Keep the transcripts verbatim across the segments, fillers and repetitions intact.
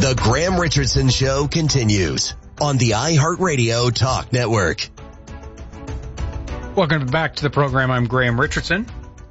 The Graham Richardson Show continues on the iHeartRadio Talk Network. Welcome back to the program. I'm Graham Richardson.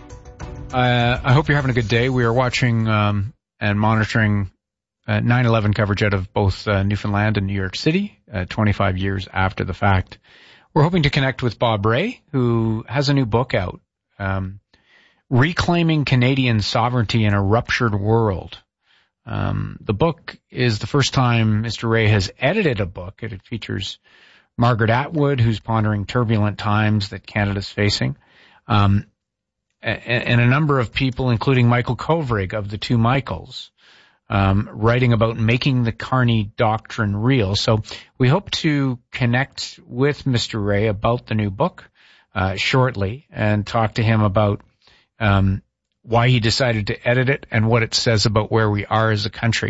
Uh, I hope you're having a good day. We are watching um, and monitoring uh, nine eleven coverage out of both uh, Newfoundland and New York City, uh, twenty-five years after the fact. We're hoping to connect with Bob Rae, who has a new book out, um, Reclaiming Canadian Sovereignty in a Ruptured World. Um, the book is the first time Mister Rae has edited a book. It features Margaret Atwood, who's pondering turbulent times that Canada's facing, um, and, and a number of people, including Michael Kovrig of the Two Michaels, um, writing about making the Carney Doctrine real. So we hope to connect with Mister Rae about the new book uh, shortly and talk to him about um why he decided to edit it and what it says about where we are as a country.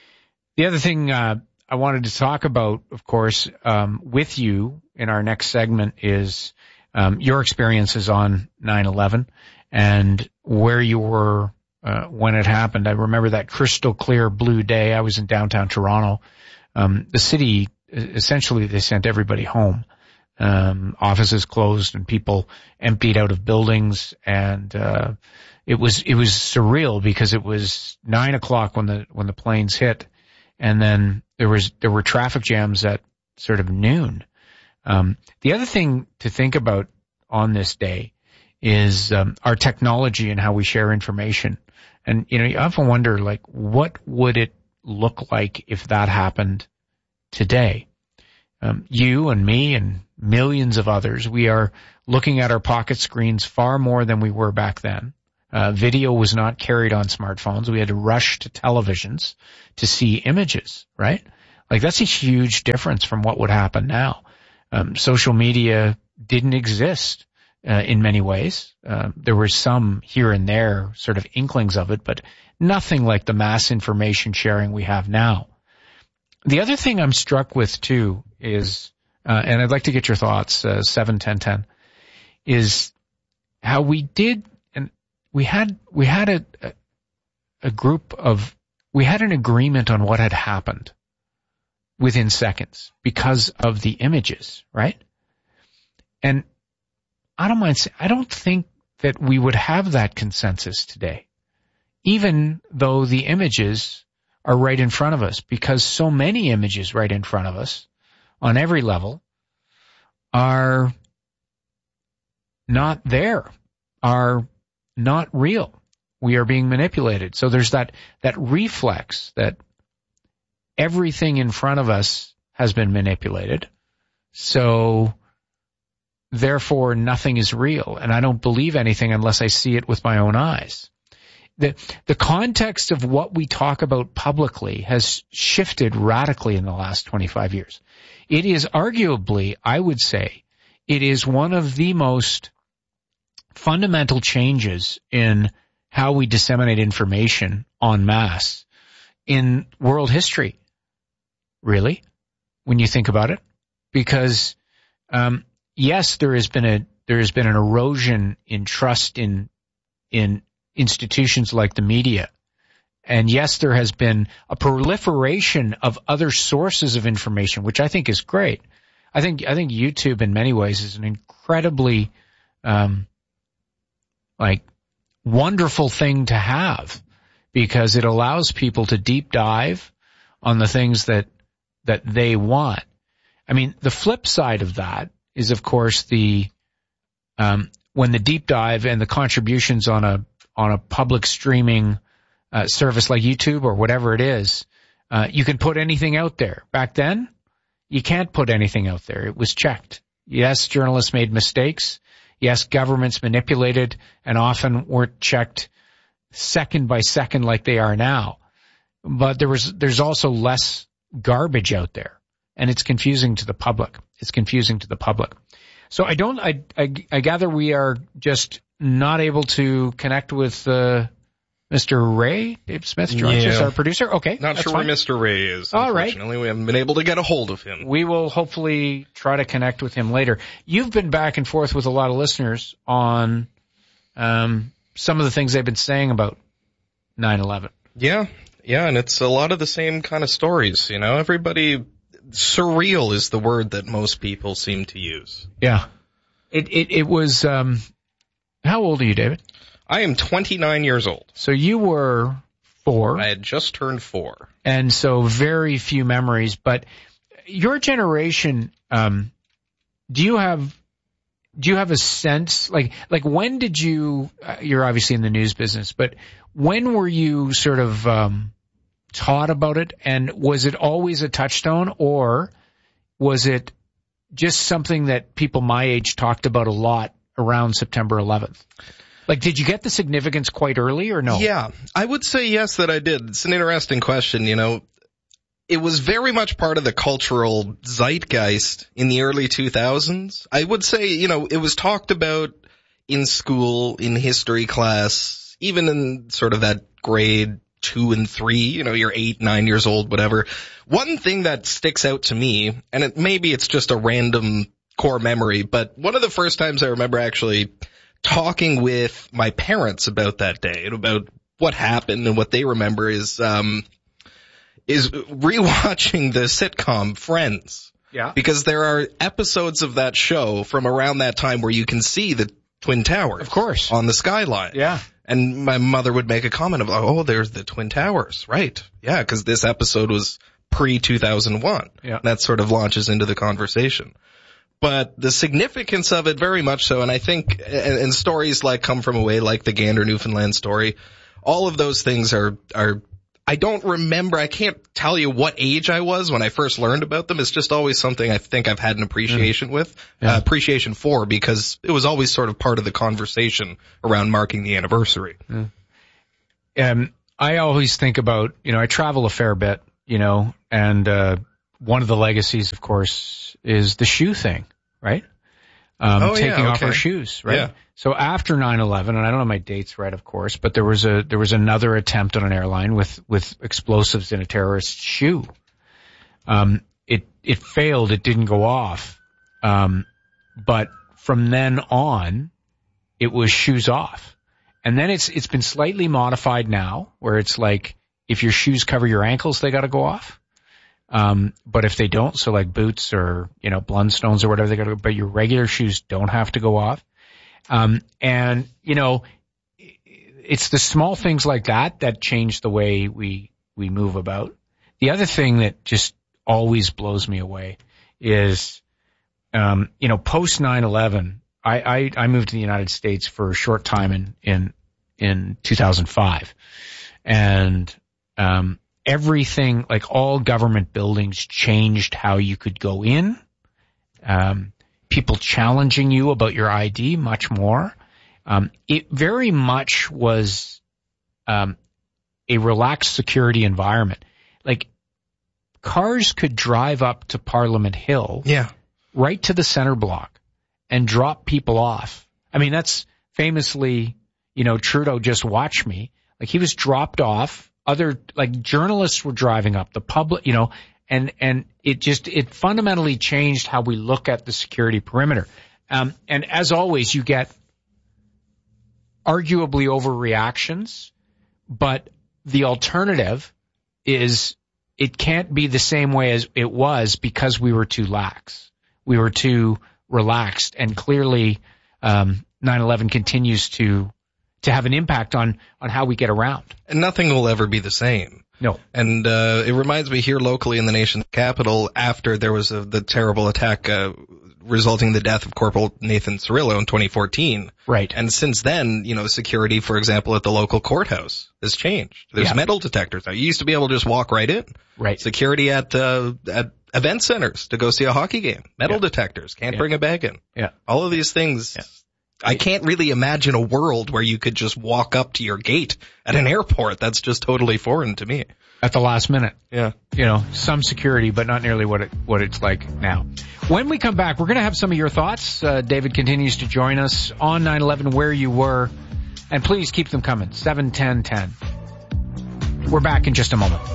The other thing uh, I wanted to talk about, of course, um, with you in our next segment is um, your experiences on nine eleven and where you were uh, when it happened. I remember that crystal clear blue day. I was in downtown Toronto. Um, the city, essentially, they sent everybody home. Um, offices closed and people emptied out of buildings, and uh, it was it was surreal because it was nine o'clock when the when the planes hit, and then there was there were traffic jams at sort of noon. Um, the other thing to think about on this day is um, our technology and how we share information. And you know, you often wonder, like, what would it look like if that happened today? Um, you and me and millions of others, we are looking at our pocket screens far more than we were back then. Uh, video was not carried on smartphones. We had to rush to televisions to see images, right? Like, that's a huge difference from what would happen now. Um, social media didn't exist uh, in many ways. Uh, there were some here and there sort of inklings of it, but nothing like the mass information sharing we have now. The other thing I'm struck with, too, is, uh, and I'd like to get your thoughts, uh, seven ten ten, is how we did, and we had, we had a, a, a group of, we had an agreement on what had happened within seconds because of the images, right? And I don't mind saying, I don't think that we would have that consensus today, even though the images are right in front of us, because so many images right in front of us on every level are not there, are not real. We are being manipulated. So there's that, that reflex that everything in front of us has been manipulated. So therefore nothing is real. And I don't believe anything unless I see it with my own eyes. The, the context of what we talk about publicly has shifted radically in the last twenty-five years. It is arguably, I would say, it is one of the most fundamental changes in how we disseminate information en masse in world history, really, when you think about it. Because, um, yes, there has been a, there has been an erosion in trust in, in, institutions like the media. And yes, there has been a proliferation of other sources of information, which I think is great. I think, I think YouTube in many ways is an incredibly, um, like wonderful thing to have, because it allows people to deep dive on the things that, that they want. I mean, the flip side of that is, of course, the, um, when the deep dive and the contributions on a, on a public streaming uh, service like YouTube or whatever it is, uh, you can put anything out there. Back then, you can't put anything out there. It was checked. Yes, journalists made mistakes. Yes, governments manipulated and often weren't checked second by second like they are now. But there was, there's also less garbage out there, and it's confusing to the public. It's confusing to the public. So I don't, I, I, I gather we are just not able to connect with uh, Mister Rae. Dave Smith joins yeah. us, our producer. Okay. Not sure fine. where Mister Rae is. All right. Unfortunately, we haven't been able to get a hold of him. We will hopefully try to connect with him later. You've been back and forth with a lot of listeners on um, some of the things they've been saying about nine eleven. Yeah. Yeah, and it's a lot of the same kind of stories, you know. Everybody, surreal is the word that most people seem to use. Yeah. It it, it was, um, how old are you, David? I am twenty-nine years old. So you were four. I had just turned four. And so very few memories. But your generation, um, do you have, do you have a sense, like, like when did you, uh, you're obviously in the news business, but when were you sort of, um, taught about it? And was it always a touchstone, or was it just something that people my age talked about a lot around September eleventh? Like, did you get the significance quite early or no? Yeah, I would say yes that I did. It's an interesting question, you know. It was very much part of the cultural zeitgeist in the early two thousands. I would say, you know, it was talked about in school, in history class, even in sort of that grade two and three, you know, you're eight, nine years old, whatever. One thing that sticks out to me, and it, maybe it's just a random core memory, but one of the first times I remember actually talking with my parents about that day and about what happened and what they remember is, um, is rewatching the sitcom Friends. Yeah. Because there are episodes of that show from around that time where you can see the Twin Towers. Of course. On the skyline. Yeah. And my mother would make a comment of, oh, there's the Twin Towers. Right. Yeah, because this episode was pre two thousand one. Yeah. That sort of launches into the conversation. But the significance of it very much so, and I think, and, and stories like Come From Away, like the Gander, Newfoundland story, all of those things are, are, I don't remember, I can't tell you what age I was when I first learned about them. It's just always something I think I've had an appreciation mm. with, yeah. uh, appreciation for, because it was always sort of part of the conversation around marking the anniversary. Yeah. Um, I always think about, you know, I travel a fair bit, you know, and, uh, one of the legacies, of course, is the shoe thing, right? Um, oh, taking yeah, okay. off our shoes, right? Yeah. So after nine eleven, and I don't know my dates right, of course, but there was a, there was another attempt on an airline with, with explosives in a terrorist shoe. Um, it, it failed. It didn't go off. Um, but from then on, it was shoes off. And then it's, it's been slightly modified now, where it's like, if your shoes cover your ankles, they gotta go off. Um, but if they don't, so like boots or, you know, Blundstones or whatever, they gotta go, but your regular shoes don't have to go off. Um, and, you know, it's the small things like that that change the way we, we move about. The other thing that just always blows me away is, um, you know, post nine eleven, I, I, I moved to the United States for a short time in, in, in two thousand five. And, um, everything, like all government buildings changed how you could go in. Um, people challenging you about your I D much more. Um, it very much was, um, a relaxed security environment. Like cars could drive up to Parliament Hill. Yeah. Right to the center block and drop people off. I mean, that's famously, you know, Trudeau just watched me. Like he was dropped off. Other, like journalists were driving up, the public, you know, and, and it just, it fundamentally changed how we look at the security perimeter. Um, and as always, you get arguably overreactions, but the alternative is it can't be the same way as it was because we were too lax. We were too relaxed, and clearly, um, nine eleven continues to, to have an impact on, on how we get around. And nothing will ever be the same. No. And, uh, it reminds me here locally in the nation's capital, after there was a, the terrible attack, uh, resulting in the death of Corporal Nathan Cirillo in twenty fourteen. Right. And since then, you know, security, for example, at the local courthouse has changed. There's yeah. metal detectors now. You used to be able to just walk right in. Right. Security at, uh, at event centers to go see a hockey game. Metal yeah. detectors. Can't yeah. bring a bag in. Yeah. All of these things. Yeah. I can't really imagine a world where you could just walk up to your gate at an airport. That's just totally foreign to me. At the last minute. Yeah. You know, some security, but not nearly what it, what it's like now. When we come back, we're going to have some of your thoughts. Uh, David continues to join us on nine eleven, where you were. And please keep them coming. seven ten ten. We're back in just a moment.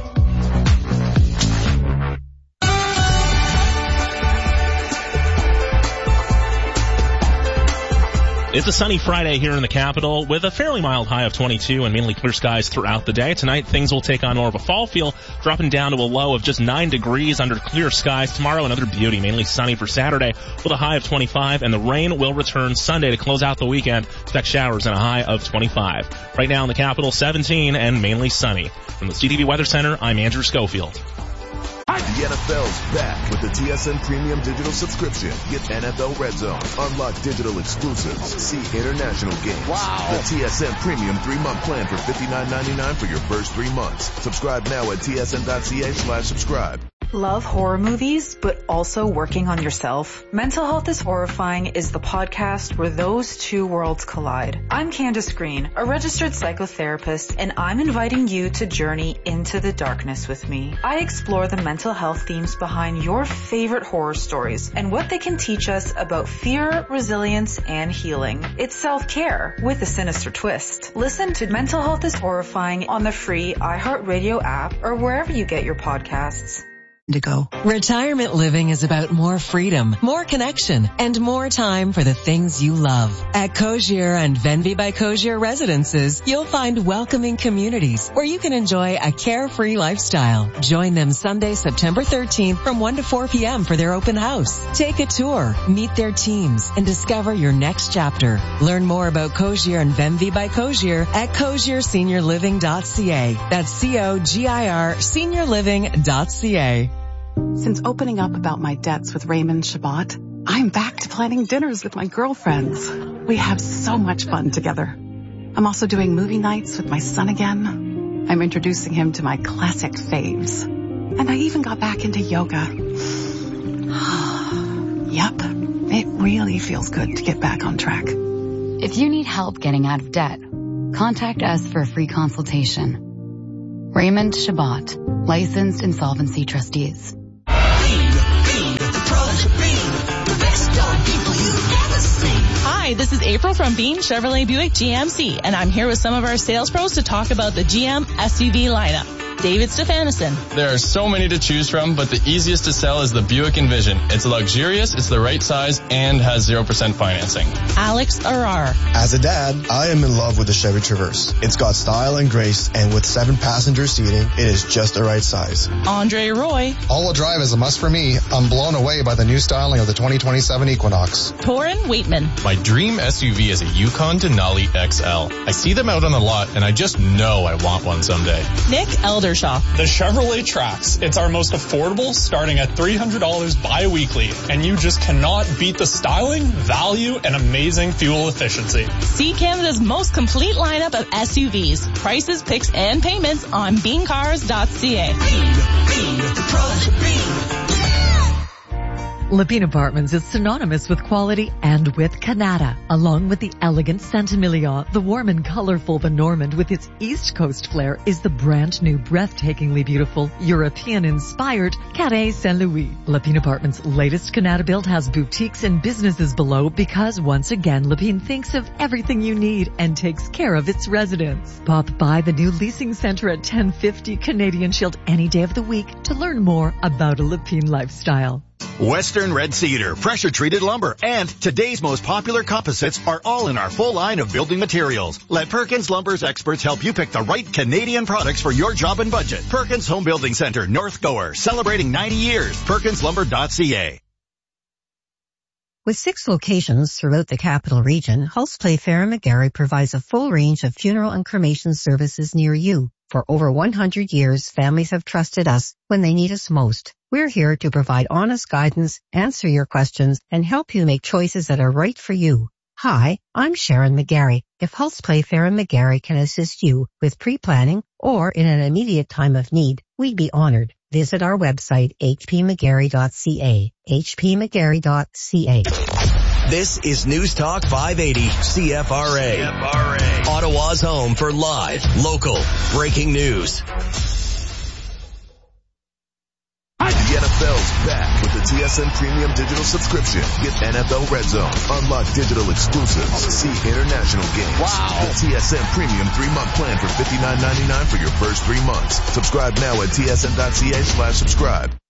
It's a sunny Friday here in the capital with a fairly mild high of twenty-two and mainly clear skies throughout the day. Tonight, things will take on more of a fall feel, dropping down to a low of just nine degrees under clear skies. Tomorrow, another beauty, mainly sunny for Saturday with a high of twenty-five, and the rain will return Sunday to close out the weekend. Expect showers and a high of twenty-five. Right now in the capital, seventeen and mainly sunny. From the C T V Weather Center, I'm Andrew Schofield. The N F L's back with the T S N Premium Digital Subscription. Get N F L Red Zone, unlock digital exclusives, see international games. Wow. The T S N Premium three-month plan for fifty-nine ninety-nine for your first three months. Subscribe now at tsn.ca slash subscribe. Love horror movies, but also working on yourself? Mental Health is Horrifying is the podcast where those two worlds collide. I'm Candace Green, a registered psychotherapist, and I'm inviting you to journey into the darkness with me. I explore the mental health themes behind your favorite horror stories and what they can teach us about fear, resilience, and healing. It's self-care with a sinister twist. Listen to Mental Health is Horrifying on the free iHeartRadio app or wherever you get your podcasts. To go. Retirement living is about more freedom, more connection, and more time for the things you love. At Cozier and Venvy by Cozier Residences, you'll find welcoming communities where you can enjoy a carefree lifestyle. Join them Sunday, September thirteenth from one to four p.m. for their open house. Take a tour, meet their teams, and discover your next chapter. Learn more about Cozier and Venvy by Cozier at cozier senior living dot c a. That's C O G I R senior living dot c a. Since opening up about my debts with Raymond Shabbat, I'm back to planning dinners with my girlfriends. We have so much fun together. I'm also doing movie nights with my son again. I'm introducing him to my classic faves. And I even got back into yoga. Yep, it really feels good to get back on track. If you need help getting out of debt, contact us for a free consultation. Raymond Shabbat, licensed insolvency trustees. Hi, this is April from Bean Chevrolet Buick G M C, and I'm here with some of our sales pros to talk about the G M S U V lineup. David Stefanison. There are so many to choose from, but the easiest to sell is the Buick Envision. It's luxurious, it's the right size, and has zero percent financing. Alex Arar. As a dad, I am in love with the Chevy Traverse. It's got style and grace, and with seven passenger seating, it is just the right size. Andre Roy. All-wheel drive is a must for me. I'm blown away by the new styling of the twenty twenty-seven Equinox. Torin Waitman. My dream S U V is a Yukon Denali X L. I see them out on the lot, and I just know I want one someday. Nick Eldershaw. The Chevrolet Trax. It's our most affordable, starting at three hundred dollars bi-weekly, and you just cannot beat the styling, value, and amazing fuel efficiency. See Canada's most complete lineup of S U Vs. Prices, picks, and payments on bean cars dot c a. Bean, Bean, the pros of Bean. Lepine Apartments is synonymous with quality and with Canada. Along with the elegant Saint-Emilion, the warm and colorful The Normand with its East Coast flair is the brand new, breathtakingly beautiful, European-inspired Carré Saint-Louis. Lepine Apartments' latest Canada build has boutiques and businesses below because, once again, Lepine thinks of everything you need and takes care of its residents. Pop by the new leasing center at ten fifty Canadian Shield any day of the week to learn more about a Lepine lifestyle. Western Red Cedar, pressure-treated lumber, and today's most popular composites are all in our full line of building materials. Let Perkins Lumber's experts help you pick the right Canadian products for your job and budget. Perkins Home Building Center, North Gower, celebrating ninety years. perkins lumber dot c a. With six locations throughout the capital region, Hulse Playfair and McGarry provides a full range of funeral and cremation services near you. For over one hundred years, families have trusted us when they need us most. We're here to provide honest guidance, answer your questions, and help you make choices that are right for you. Hi, I'm Sharon McGarry. If Hulse Playfair and McGarry can assist you with pre-planning or in an immediate time of need, we'd be honored. Visit our website, h p mcgarry dot c a, h p mcgarry dot c a. This is News Talk five eighty C F R A. C F R A. Ottawa's home for live, local, breaking news. The N F L's back with the T S N Premium Digital Subscription. Get N F L Red Zone, unlock digital exclusives, see international games. Wow. The T S N Premium three-month plan for fifty-nine ninety-nine for your first three months. Subscribe now at tsn.ca slash subscribe.